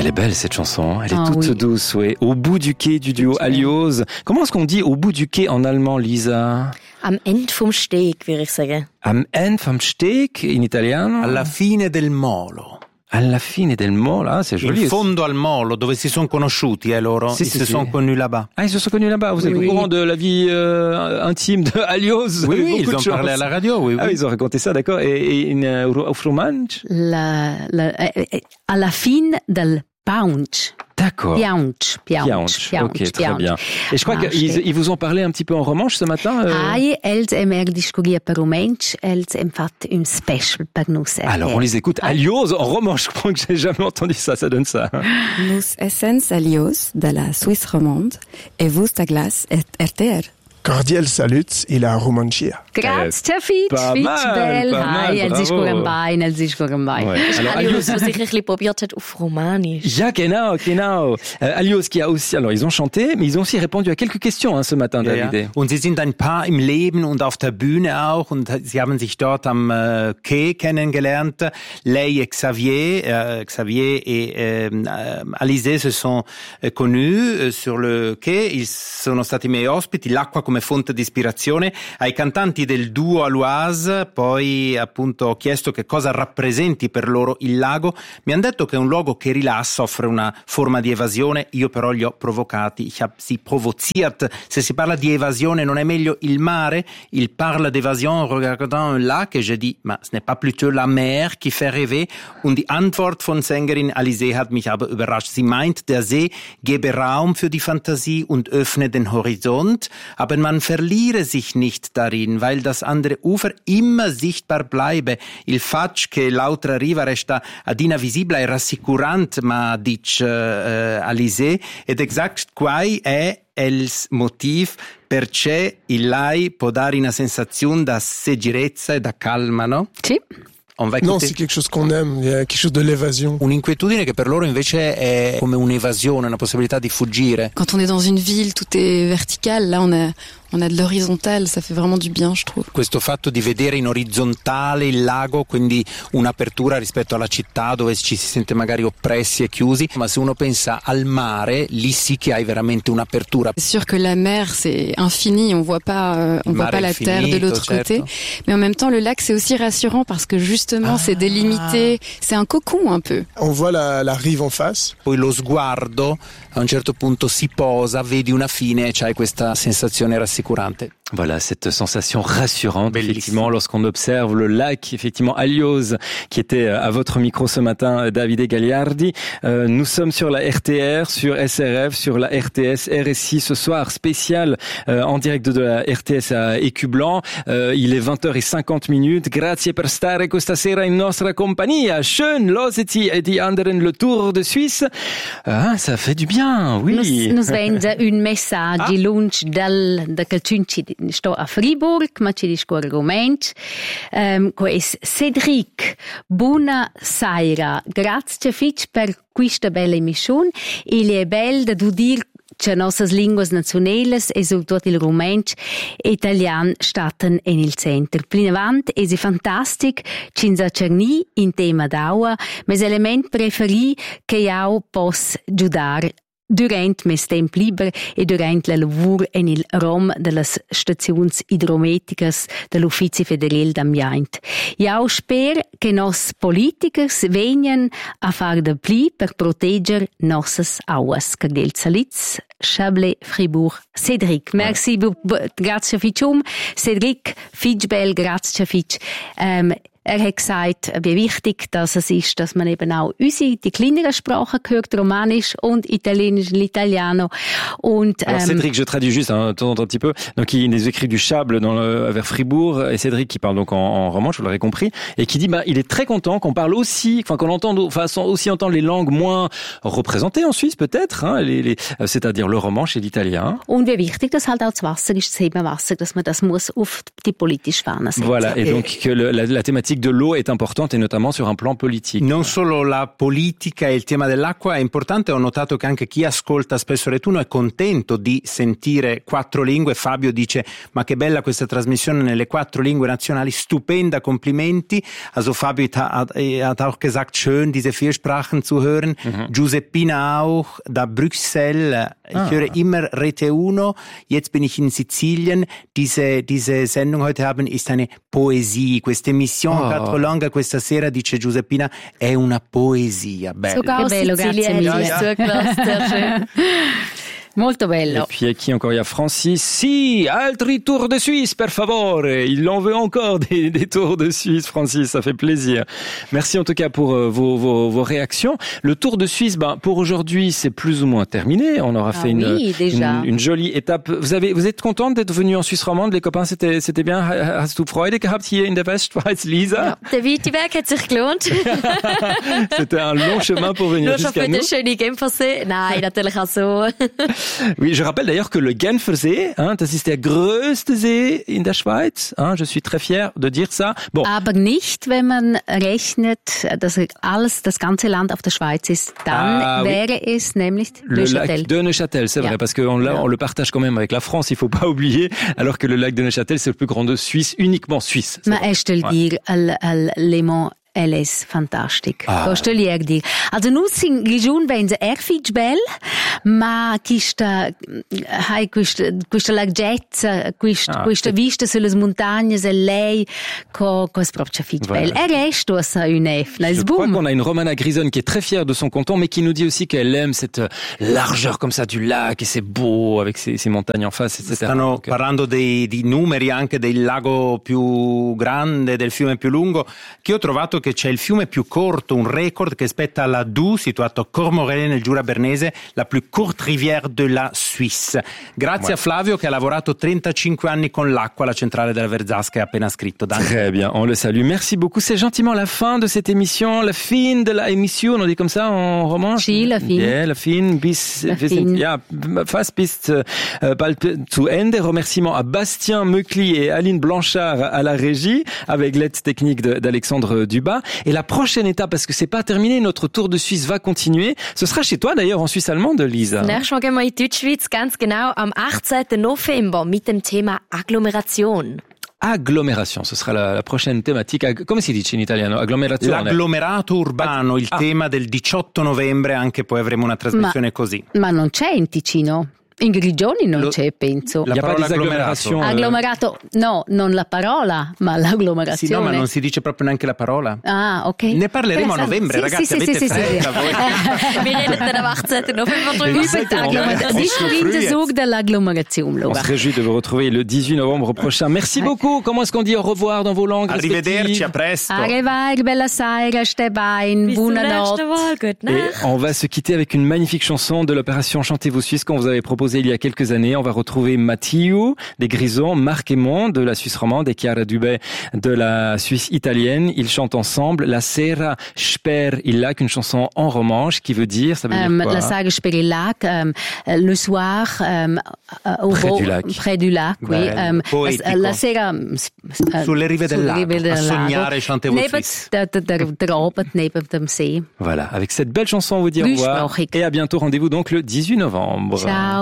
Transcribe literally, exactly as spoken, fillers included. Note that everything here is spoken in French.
Elle est belle cette chanson, elle est Ah, toute oui. douce, oui. Au bout du quai du duo Alios. Comment est-ce qu'on dit au bout du quai en allemand, Lisa? Am Ende vom Steg, würde ich sagen. Am Ende vom Steg in italiano? Alla fine del molo. Alla fine del molo, ah, c'est joli. In fondo al molo, dove si sono conosciuti, eh, loro. Sì, Ils sì, se sì. sont connus là-bas. Ah, ils se sont connus là-bas. Vous êtes Oui. au courant de la vie euh, intime de Alios? Oui, oui, Beaucoup ils de ont choses. parlé à la radio, oui, oui. Ah, ils ont raconté ça, d'accord. Et, et in, uh, auf Romansch? La, la, eh, eh, alla fine del Paunch. D'accord. Piaunch. Piaunch. Piaunch. Ok, très bien. Et je crois Ah, qu'ils je- ils vous ont parlé un petit peu en romanche ce matin. euh Hai, els hem er discuria per romansch, els hem fat un special per nus. Alors, on les écoute. Alios en romanche, je crois que j'ai jamais entendu ça, ça donne ça. Nus essens alios de la Suisse romande et vous à glace et R T R. Cordial salut et la romancia. Grazie, Fitch, Pas Fitch, mal, bel. pas mal, Hai, els ist bravo. gut am Bein, els ist gut am Bein. Ouais. Alors, Alios, Alios, was ich ein bisschen probiert hat auf Romanisch. ja, genau, genau. Euh, Alios qui a aussi, alors ils ont chanté, mais ils ont aussi répondu à quelques questions hein, ce matin, Ja, ja. Davide. Und sie sind ein Paar im Leben und auf der Bühne auch und sie haben sich dort am äh, Quai kennengelernt. Lei et Xavier, äh, Xavier et äh, Alizé se sont äh, connus äh, sur le quai. Ils sono stati miei ospiti, l'acqua come fonte di ispirazione. Ai cantanti del duo Aloise poi appunto ho chiesto che cosa rappresenti per loro il lago. Mi hanno detto che è un luogo che rilassa, offre una forma di evasione. Io però li ho provocati, ich habe sie provoziert. Se si parla di evasione non è meglio il mare? Il parle d'évasion en regardant un lac et je dis, ma ce n'est pas plutôt la mer qui fait rêver? Und die Antwort von Sängerin Alizé hat mich aber überrascht. Sie meint, der See gebe Raum für die Fantasie und öffne den Horizont, aber man verliere sich nicht darin, weil das andere Ufer immer sichtbar bleibe. Il fatto che l'altra riva resta ad invisibile è rassicurante, ma dice uh, Alizé, ed exact quai è il motiv perché il lei può dare una sensazione da sicurezza e da calma, no? Sì. On va Non, écouter. c'est quelque chose qu'on aime, il y a quelque chose de l'évasion. Un'inquietudine che per loro invece è come un'evasione, una possibilità di fuggire. Quand on est dans une ville, tout est vertical. Là, on a, on a de l'horizontal. Ça fait vraiment du bien, je trouve. Questo fatto di vedere in orizzontale il lago, quindi un'apertura rispetto alla città dove ci si sente magari oppressi e chiusi, ma se uno pensa al mare, lì sì che hai veramente un'apertura. C'est sûr que la mer, c'est infini. On voit pas, euh, on Il voit mare pas è la terre de infinito, l'autre certo. côté. Mais en même temps, le lac, c'est aussi rassurant parce que justement, c'est délimité. C'est un cocon un peu. On voit la, la rive en face. Poi lo sguardo a un certo punto si posa, vedi una fine e c'hai questa sensazione rassicurante. Voilà, cette sensation rassurante, Bellissimo. effectivement, lorsqu'on observe le lac, effectivement, Alios, qui était à votre micro ce matin, Davide Gagliardi. Euh, nous sommes sur la R T R, sur S R F, sur la R T S, R S I, ce soir, spécial, euh, en direct de la R T S à Écublanc. Euh, il est vingt heures cinquante minutes. Grazie per stare questa sera in nostra compagnia. Schön, loseti e die anderen le Tour de Suisse. Ah, ça fait du bien, oui. Nus, nus vende un messaggio lunch dal, da calciunci sto a Fribourg, ma ci discorre romansch. Um, co es Cedric, buona sera. Grazie fitch per questa bella emissione. Il è bel da du dir che nossas linguas nazionales e soprattutto il romansch e italian statten en il center. Plinavant es è fantastic, cinza cerni in tema d'aua, mes element preferi che jau pos giudar durant mes temp liber e durant la lavur en il rom de las staziuns hidrometricas de l'Uffizi Federal d'Ambient. Jau sper che nos politikers venien a far de pli per proteger nossas auas. Cardel Salitz, Chablais, Fribourg, Cédric. Merci, bu- bu- grazie Fitschum. Cédric, Fitschbel, grazie Fitsch. Ähm, Er hat gesagt, wie wichtig das es ist, dass man eben auch unsere, die kleineren Sprachen hört, Romanisch und Italienisch, l'italiano. Und, Alors ähm, Cédric, je traduis juste un, un, un petit peu. Donc il nous écrit du Chable dans le, vers Fribourg, et Cédric qui parle donc en, en romanche, vous l'aurez compris, et qui dit bah il est très content qu'on parle aussi, enfin qu'on entende, enfin aussi entendre les langues moins représentées en Suisse peut-être, hein, les, les, c'est-à-dire le romanche et l'italien. und wie wichtig das halt auch das Wasser ist, das Thema Wasser, dass man das muss auf die politische Fahne setzen. Voilà, et donc que le, la, la thématique thématique de l'eau est importante, et notamment sur un plan politique. Non solo la politica e il tema dell'acqua è importante, ho notato che anche chi ascolta spesso Retuno è contento di sentire quattro lingue. Fabio dice: ma che bella questa trasmissione nelle quattro lingue nazionali, stupenda, complimenti. Also Fabio hat auch gesagt, schön diese vier Sprachen zu hören. Mhm. Giuseppina auch, da Bruxelles, ich ah. höre immer Rete Uno, jetzt bin ich in Sizilien. Diese, diese Sendung heute haben ist eine Poesie, questa emissione oh. quatre langue questa sera, dice Giuseppina, è una poesia. Bello. Sogar bello, grazie mille. Ja. Molto bello. Et puis, à qui encore? Il y a Francis. Si, altri tour de Suisse, per favore. Il en veut encore des, des tours de Suisse, Francis. Ça fait plaisir. Merci en tout cas pour euh, vos, vos, vos réactions. Le tour de Suisse, ben, pour aujourd'hui, c'est plus ou moins terminé. On aura ah fait une, oui, déjà. une, une jolie étape. Vous avez, vous êtes contente d'être venue en Suisse romande? Les copains, c'était, c'était bien. Hast du Freude gehabt hier in der Westschweiz, Lisa? Ja, der weite Weg hat sich gelohnt. C'était un long chemin pour venir Nur jusqu'à nous. Nur schon für den schönen Genfersee? Nein, natürlich auch so. Oui, je rappelle d'ailleurs que le Genfersee, hein, das ist der größte See in der Schweiz. Hein, je suis très fier de dire ça. Bon. Aber nicht, wenn man rechnet, dass alles, das ganze Land auf der Schweiz ist. Dann ah, wäre oui. es nämlich le Neuchâtel. lac de Neuchâtel, c'est ja. vrai, parce qu'on on le partage quand même avec la France, il faut pas oublier, alors que le lac de Neuchâtel, c'est le plus grand de Suisse, uniquement suisse. Ma est le dire, le mont Elle è fantastic. Ah. Questo gli è dire. Also nus in region venza erfig bel, ma questa hai questa questa larghezza, questa ah, questa vista sulle montagne, e lei co cos proprio fig bel. E resto sa une f. Je crois qu'on a une Romana Grisone qui est très fière de son canton, mais qui nous dit aussi qu'elle aime cette largeur comme ça du lac, et c'est beau avec ces, ces montagnes en face, et cetera. Stanno Donc, parlando dei di numeri anche del lago più grande, del fiume più lungo, che ho trovato che c'è il fiume più corto, un record che spetta alla Doubs, situato a Cormorelle nel Giura Bernese, la più courte rivière de la Suisse. Grazie ouais. a Flavio che ha lavorato trentacinque anni con l'acqua alla centrale della Verzasca e ha appena scritto. Danke. Très bien, on le salue. Merci beaucoup. C'est gentiment la fin de cette émission, la fin de la émission, on dit comme ça en roman? Si, la fin. Yeah, la fin, bis, la wir fin. sind, ja, fast bis äh, bald zu Ende. Remerciements à Bastien Meucli et Aline Blanchard à la régie, avec l'aide technique de, d'Alexandre Dubas. Et la prochaine étape, parce que c'est pas terminé, notre tour de Suisse va continuer. Ce sera chez toi d'ailleurs en Suisse allemande, Lisa. Nächstes Mal gehen wir in die Deutschschweiz, ganz genau am achtzehnten November mit dem Thema Agglomeration. Agglomeration, ce sera la, la prochaine thématique. Come si dice in italiano? Agglomerazione. L'agglomerato urbano, il ah. tema del diciotto novembre, anche poi avremo una trasmissione ma, così. Ma non c'è in Ticino? In Grigioni non Lo, c'è, penso. La parola agglomerato. Agglomerato, no, non la parola, ma l'agglomerazione. Sì, no, ma non si dice proprio neanche la parola. Ah, ok. Ne parleremo a novembre, sì, ragazzi, sì, avete sì, fretta sì, voi. Wir reden dann am achtzehnten November drüber. de l'agglomération. On se réjouit de vous retrouver le dix-huit novembre prochain. Merci beaucoup. Comment est-ce qu'on dit au revoir dans vos langues Arrivederci, a presto. Arrivederci, bella sera, Stebain, buonanotte. Et on va se quitter avec une magnifique chanson de l'opération Chantez-vous Suisse qu'on vous avait proposée il y a quelques années. On va retrouver Mathieu des Grisons, Marc Aymon de la Suisse romande et Chiara Dubé de la Suisse italienne. Ils chantent ensemble La Sera Sper il Lac, une chanson en romanche qui veut dire, ça veut dire um, quoi? La Sera Sper il Lac, um, le soir um, au près beau, du lac. Près du lac, oui. Um, la, la Sera uh, sulle rive del lago, a sognare Chantez-vous Suisse. Neben dem See. Voilà, avec cette belle chanson on vous dit au revoir et à bientôt. Rendez-vous donc le dix-huit novembre. Ciao.